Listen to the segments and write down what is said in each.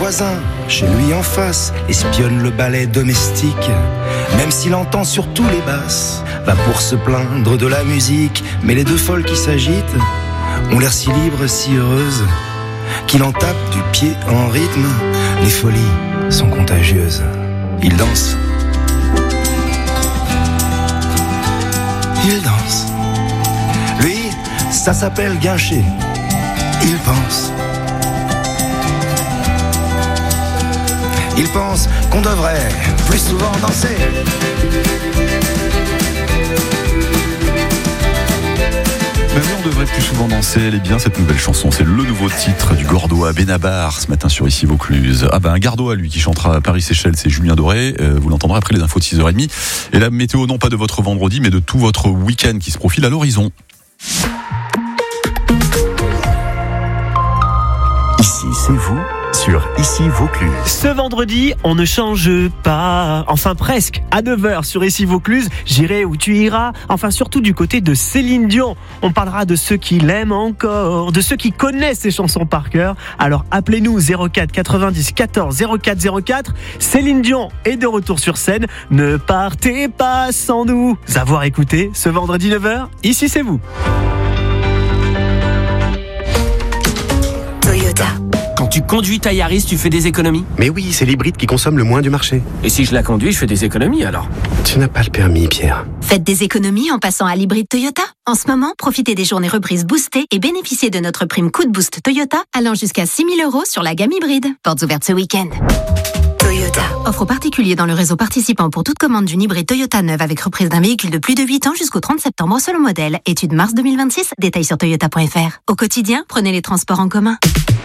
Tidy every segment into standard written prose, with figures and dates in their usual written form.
voisin, chez lui en face, espionne le ballet domestique. Même s'il entend sur tous les basses, va pour se plaindre de la musique. Mais les deux folles qui s'agitent ont l'air si libres, si heureuses, qu'il en tape du pied en rythme. Les folies sont contagieuses. Il danse. Il danse. Lui, ça s'appelle guincher. Il pense. Il pense qu'on devrait plus souvent danser. Ben oui, on devrait plus souvent danser. Elle est bien cette nouvelle chanson. C'est le nouveau titre du Gordois Benabar ce matin sur Ici Vaucluse. Ah ben un Gardois lui qui chantera Paris-Séchelles, c'est Julien Doré. Vous l'entendrez après les infos de 6h30. Et la météo non pas de votre vendredi mais de tout votre week-end qui se profile à l'horizon. Ici c'est vous sur Ici Vaucluse. Ce vendredi, on ne change pas. Enfin presque. À 9h sur Ici Vaucluse, j'irai où tu iras. Enfin surtout du côté de Céline Dion. On parlera de ceux qui l'aiment encore, de ceux qui connaissent ses chansons par cœur. Alors appelez-nous 04 90 14 04 04. Céline Dion est de retour sur scène. Ne partez pas sans nous avoir écouté ce vendredi 9h. Ici c'est vous. Toyota. Quand tu conduis ta Yaris, tu fais des économies? Mais oui, c'est l'hybride qui consomme le moins du marché. Et si je la conduis, je fais des économies alors? Tu n'as pas le permis, Pierre. Faites des économies en passant à l'hybride Toyota. En ce moment, profitez des journées reprises boostées et bénéficiez de notre prime coup de boost Toyota allant jusqu'à 6 000 € sur la gamme hybride. Portes ouvertes ce week-end. Toyota. Offre aux particuliers dans le réseau participant pour toute commande d'une hybride Toyota neuve avec reprise d'un véhicule de plus de 8 ans jusqu'au 30 septembre selon modèle. Étude mars 2026. Détails sur toyota.fr. Au quotidien, prenez les transports en commun.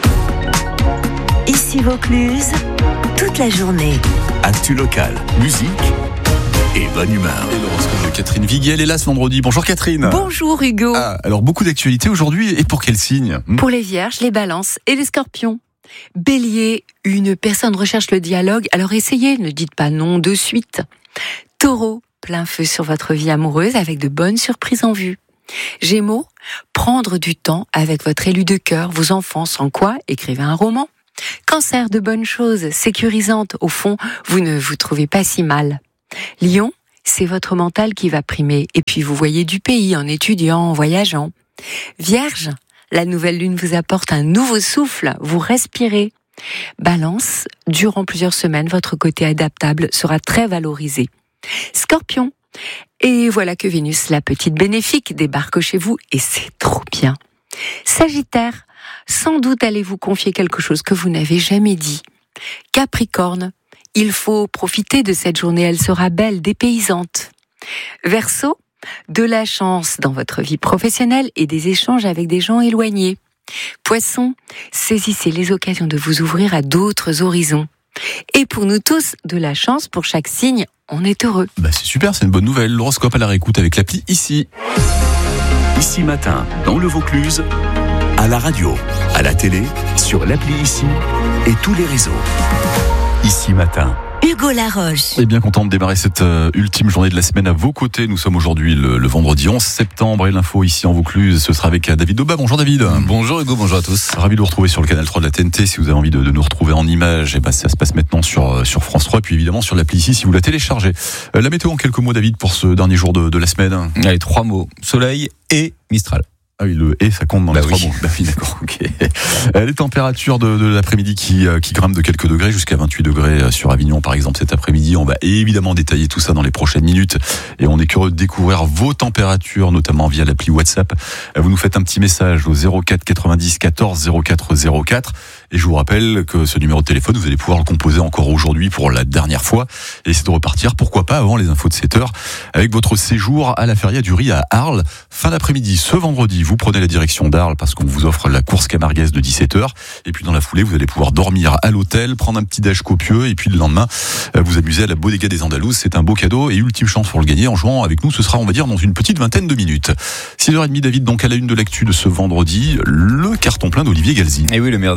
Ici Vaucluse, toute la journée. Actu local, musique et bonne humeur. Et l'horoscope de Catherine Viguiel est là ce vendredi. Bonjour Catherine. Bonjour Hugo. Alors beaucoup d'actualités aujourd'hui et pour quel signe? Pour les vierges, les balances et les scorpions. Bélier, une personne recherche le dialogue, alors essayez, ne dites pas non de suite. Taureau, plein feu sur votre vie amoureuse avec de bonnes surprises en vue. Gémeaux, prendre du temps avec votre élu de cœur, vos enfants, sans quoi écrivez un roman. Cancer, de bonnes choses sécurisantes, au fond, vous ne vous trouvez pas si mal. Lion, c'est votre mental qui va primer, et puis vous voyez du pays en étudiant, en voyageant. Vierge, la nouvelle lune vous apporte un nouveau souffle, vous respirez. Balance, durant plusieurs semaines, votre côté adaptable sera très valorisé. Scorpion, et voilà que Vénus, la petite bénéfique, débarque chez vous, et c'est trop bien. Sagittaire, sans doute allez-vous confier quelque chose que vous n'avez jamais dit. Capricorne, il faut profiter de cette journée, elle sera belle, dépaysante. Verseau, de la chance dans votre vie professionnelle et des échanges avec des gens éloignés. Poisson, saisissez les occasions de vous ouvrir à d'autres horizons. Et pour nous tous, de la chance pour chaque signe, on est heureux. C'est super, c'est une bonne nouvelle. L'horoscope à la réécoute avec l'appli Ici. Ici matin, dans le Vaucluse, à la radio, à la télé, sur l'appli Ici et tous les réseaux. Ici matin. Hugo Laroche. Et bien content de démarrer cette ultime journée de la semaine à vos côtés. Nous sommes aujourd'hui le vendredi 11 septembre et l'info ici en Vaucluse, ce sera avec David Doba. Bonjour David. Bonjour Hugo, bonjour à tous. Ravi de vous retrouver sur le canal 3 de la TNT. Si vous avez envie de nous retrouver en images, ça se passe maintenant sur France 3 et puis évidemment sur l'appli Ici si vous la téléchargez. La météo en quelques mots David pour ce dernier jour de la semaine. Allez, 3 mots, soleil et Mistral. Ah oui, le « et » ça compte dans les 3 mots. Oui, d'accord, ok. Les températures de l'après-midi qui grimpent de quelques degrés jusqu'à 28 degrés sur Avignon, par exemple, cet après-midi. On va évidemment détailler tout ça dans les prochaines minutes. Et on est curieux de découvrir vos températures, notamment via l'appli WhatsApp. Vous nous faites un petit message au 04 90 14 04 04. Et je vous rappelle que ce numéro de téléphone, vous allez pouvoir le composer encore aujourd'hui pour la dernière fois. Et c'est de repartir, pourquoi pas, avant les infos de 7h, avec votre séjour à la Feria du Riz à Arles. Fin d'après-midi, ce vendredi, vous prenez la direction d'Arles parce qu'on vous offre la course camarguaise de 17h. Et puis dans la foulée, vous allez pouvoir dormir à l'hôtel, prendre un petit déj copieux. Et puis le lendemain, vous amuser à la Bodega des Andalouses. C'est un beau cadeau et ultime chance pour le gagner en jouant avec nous. Ce sera, on va dire, dans une petite vingtaine de minutes. 6h30, David, donc à la une de l'actu de ce vendredi, le carton plein d'Olivier Galzi. Et oui, le maire d'Avignon a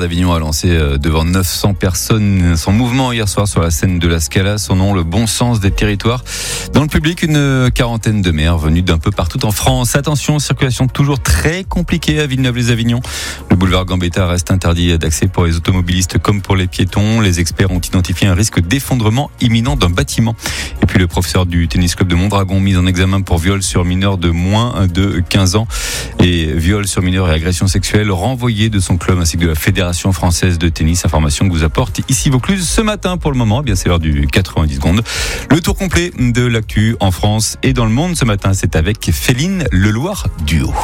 lancé devant 900 personnes son mouvement hier soir sur la scène de la Scala. Son nom, le bon sens des territoires. Dans le public, une quarantaine de maires venus d'un peu partout en France. Attention, circulation toujours très compliquée à Villeneuve-les-Avignon. Le boulevard Gambetta reste interdit d'accès pour les automobilistes comme pour les piétons. Les experts ont identifié un risque d'effondrement imminent d'un bâtiment. Et puis le professeur du tennis club de Mondragon mis en examen pour viol sur mineur de moins de 15 ans et viol sur mineur et agression sexuelle, renvoyé de son club ainsi que de la Fédération française de tennis. Information que vous apporte ici Vaucluse ce matin. Pour le moment, eh bien c'est l'heure du 90 secondes. Le tour complet de l'actu en France et dans le monde ce matin, c'est avec Féline Leloir Duo.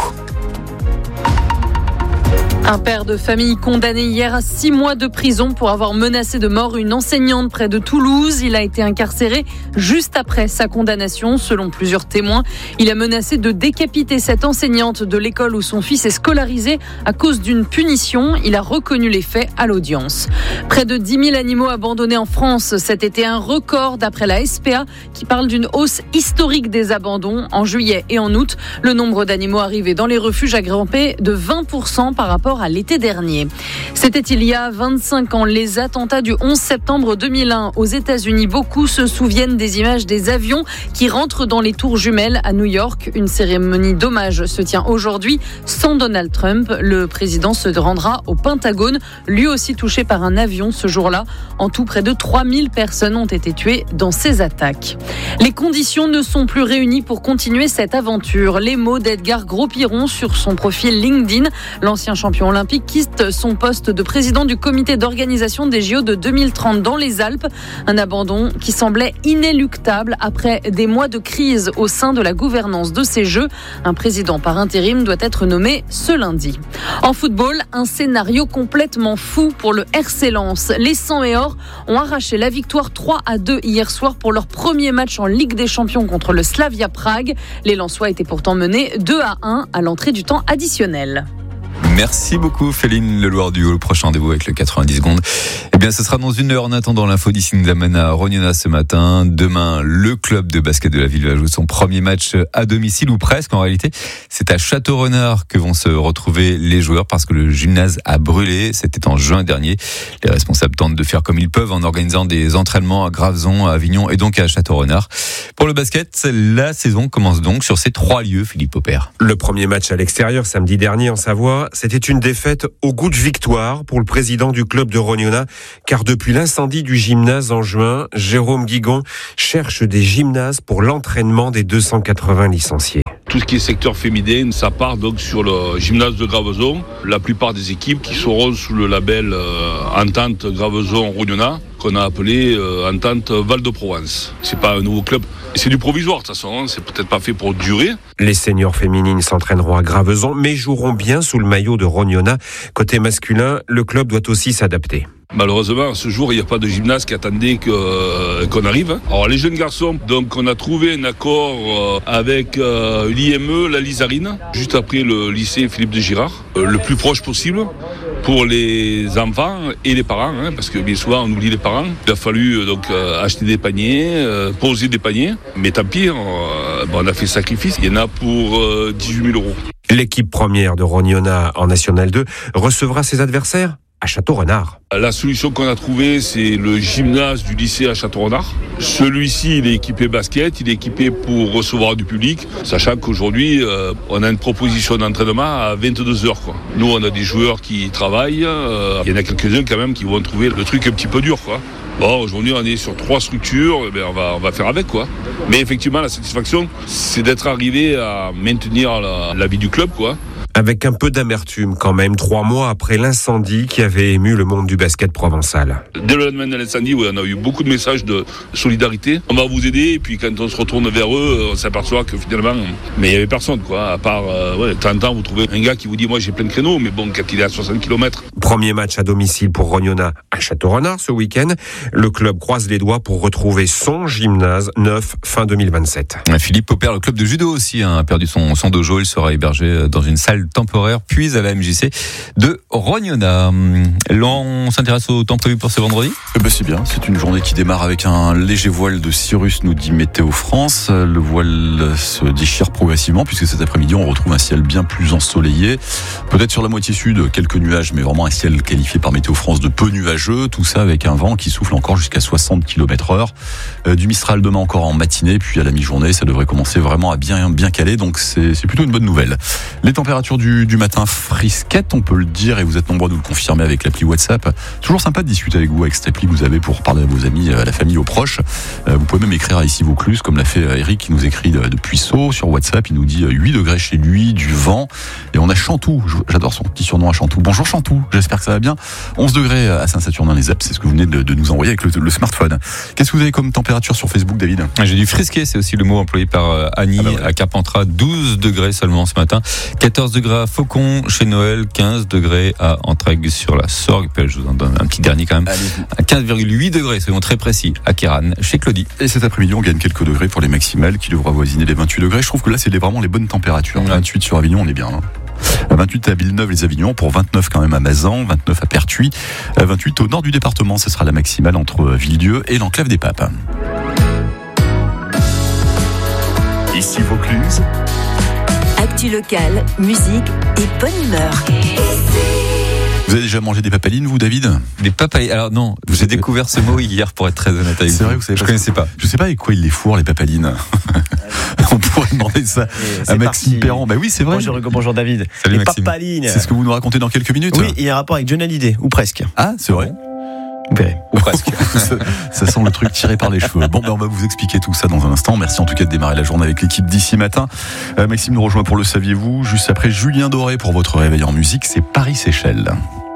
Un père de famille condamné hier à 6 mois de prison pour avoir menacé de mort une enseignante près de Toulouse. Il a été incarcéré juste après sa condamnation, selon plusieurs témoins. Il a menacé de décapiter cette enseignante de l'école où son fils est scolarisé à cause d'une punition. Il a reconnu les faits à l'audience. Près de 10 000 animaux abandonnés en France cet été, un record d'après la SPA qui parle d'une hausse historique des abandons. En juillet et en août, le nombre d'animaux arrivés dans les refuges a grimpé de 20% par rapport à l'été dernier. C'était il y a 25 ans, les attentats du 11 septembre 2001 aux États-Unis. Beaucoup se souviennent des images des avions qui rentrent dans les tours jumelles à New York. Une cérémonie d'hommage se tient aujourd'hui sans Donald Trump. Le président se rendra au Pentagone, lui aussi touché par un avion ce jour-là. En tout, près de 3000 personnes ont été tuées dans ces attaques. Les conditions ne sont plus réunies pour continuer cette aventure. Les mots d'Edgar Gros-Piron sur son profil LinkedIn. L'ancien champion olympique quitte son poste de président du comité d'organisation des JO de 2030 dans les Alpes. Un abandon qui semblait inéluctable après des mois de crise au sein de la gouvernance de ces Jeux. Un président par intérim doit être nommé ce lundi. En football, un scénario complètement fou pour le RC Lens. Les 100 et or ont arraché la victoire 3-2 hier soir pour leur premier match en Ligue des Champions contre le Slavia Prague. Les Lensois étaient pourtant menés 2-1 à l'entrée du temps additionnel. Merci beaucoup Féline Leloir Duo. Le prochain rendez-vous avec le 90 secondes. Eh bien, ce sera dans 1 heure. En attendant, l'info d'ici nous amène à Rognona ce matin. Demain, le club de basket de la ville va jouer son premier match à domicile, ou presque en réalité. C'est à Château-Renard que vont se retrouver les joueurs parce que le gymnase a brûlé. C'était en juin dernier. Les responsables tentent de faire comme ils peuvent en organisant des entraînements à Graveson, à Avignon et donc à Château-Renard. Pour le basket, la saison commence donc sur ces 3 lieux, Philippe Aubert. Le premier match à l'extérieur samedi dernier en Savoie, c'était une défaite au goût de victoire pour le président du club de Rognona, car depuis l'incendie du gymnase en juin, Jérôme Guigon cherche des gymnases pour l'entraînement des 280 licenciés. Tout ce qui est secteur féminin, ça part donc sur le gymnase de Graveson. La plupart des équipes qui seront sous le label Entente Graveson-Rognona, qu'on a appelé Entente Val-de-Provence. C'est pas un nouveau club. C'est du provisoire de toute façon, c'est peut-être pas fait pour durer. Les seniors féminines s'entraîneront à Graveson, mais joueront bien sous le maillot de Rognona. Côté masculin, le club doit aussi s'adapter. Malheureusement, à ce jour, il n'y a pas de gymnase qui attendait qu'on arrive. Alors, les jeunes garçons, donc, on a trouvé un accord avec l'IME, la Lizarine, juste après le lycée Philippe de Girard, le plus proche possible pour les enfants et les parents, parce que bien souvent, on oublie les parents. Il a fallu donc acheter des paniers, poser des paniers, mais tant pis, on a fait sacrifice. Il y en a pour 18 000 €. L'équipe première de Rognona en National 2 recevra ses adversaires à Château-Renard. La solution qu'on a trouvée, c'est le gymnase du lycée à Château-Renard. Celui-ci, il est équipé basket, il est équipé pour recevoir du public, sachant qu'aujourd'hui, on a une proposition d'entraînement à 22h. Nous, on a des joueurs qui travaillent, il y en a quelques-uns quand même qui vont trouver le truc un petit peu dur, quoi. Bon, aujourd'hui, on est sur 3 structures, on va faire avec, quoi. Mais effectivement, la satisfaction, c'est d'être arrivé à maintenir la vie du club, quoi. Avec un peu d'amertume quand même, 3 mois après l'incendie qui avait ému le monde du basket provençal. Dès le lendemain de l'incendie, on a eu beaucoup de messages de solidarité. On va vous aider, et puis quand on se retourne vers eux, on s'aperçoit que finalement, mais il n'y avait personne, quoi. À part, de temps en temps, vous trouvez un gars qui vous dit, moi j'ai plein de créneaux, mais bon, quand il est à 60 km. Premier match à domicile pour Rognona à Château-Renard ce week-end. Le club croise les doigts pour retrouver son gymnase neuf fin 2027. Philippe Aubert, le club de judo aussi, a perdu son dojo. Il sera hébergé dans une salle temporaire, puis à la MJC de Rognona. On s'intéresse au temps prévu pour ce vendredi ? C'est bien, c'est une journée qui démarre avec un léger voile de cirrus, nous dit Météo France. Le voile se déchire progressivement puisque cet après-midi on retrouve un ciel bien plus ensoleillé. Peut-être sur la moitié sud, quelques nuages, mais vraiment un ciel qualifié par Météo France de peu nuageux. Tout ça avec un vent qui souffle encore jusqu'à 60 km/h. Du Mistral demain encore en matinée, puis à la mi-journée, ça devrait commencer vraiment à bien caler. Donc c'est plutôt une bonne nouvelle. Les températures du matin frisquettes, on peut le dire, et vous êtes nombreux à nous le confirmer avec l'appli WhatsApp. Toujours sympa de discuter avec vous avec cette appli que vous avez pour parler à vos amis, à la famille, aux proches. Vous pouvez même écrire à Ici Vaucluse, comme l'a fait Eric qui nous écrit de Puisseau sur WhatsApp. Il nous dit 8 degrés chez lui, du vent, et on a Chantou. J'adore son petit surnom à Chantou. Bonjour Chantou, j'espère que ça va bien. 11 degrés à Saint-Saturnin-les-Alpes, c'est ce que vous venez de nous envoyer avec le smartphone. Qu'est-ce que vous avez comme température sur Facebook, David ? J'ai du frisquet, c'est aussi le mot employé par Annie à Carpentras. 12 degrés seulement ce matin. 14 degrés à Faucon chez Noël, 15 degrés à Entraigues sur la Sorgue. Puis je vous en donne un petit dernier quand même. À 15,8 degrés, soyons très précis, à Kéran, chez Claudie. Et cet après-midi, on gagne quelques degrés pour les maximales qui devraient avoisiner les 28 degrés. Je trouve que là, c'est vraiment les bonnes températures. 28 sur Avignon, on est bien. 28 à Villeneuve-les-Avignon, pour 29 quand même à Mazan, 29 à Pertuis, 28 au nord du département. Ce sera la maximale entre Villedieu et l'Enclave des Papes. Ici Vaucluse. Actu locale, musique et bonne humeur. Vous avez déjà mangé des papalines, vous, David ? Des papalines. Alors non, j'ai découvert ce mot hier, pour être très honnête avec vous. C'est vrai, vous savez je pas. Connaissais pas. Je sais pas avec quoi ils les fourrent, les papalines. On pourrait demander ça à Maxime Perron. Bah oui, c'est vrai. Bonjour David. Salut les Maxime. papalines. C'est ce que vous nous racontez dans quelques minutes. Oui, il y a un rapport avec Johnny Hallyday, ou presque. Ah, c'est vrai. Vous verrez. Ou presque. Ça sent le truc tiré par les cheveux. Bon, on va vous expliquer tout ça dans un instant. Merci en tout cas de démarrer la journée avec l'équipe d'ici matin. Maxime nous rejoint pour le saviez-vous. Juste après Julien Doré pour votre réveil en musique, c'est Paris-Séchelles.